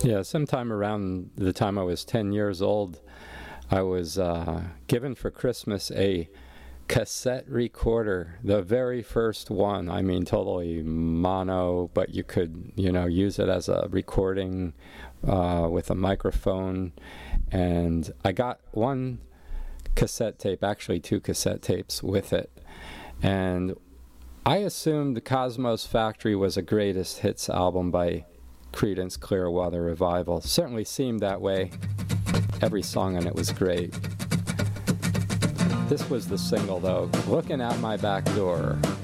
Yeah, sometime around the time I was 10 years old, I was given for Christmas a cassette recorder, the very first one. I mean, totally mono, but you could, use it as a recording with a microphone. And I got one cassette tape, actually two cassette tapes with it. And I assumed Cosmo's Factory was a greatest hits album by Creedence Clearwater Revival. Certainly seemed that way. Every song on it was great. This was the single, though, Looking Out My Back Door.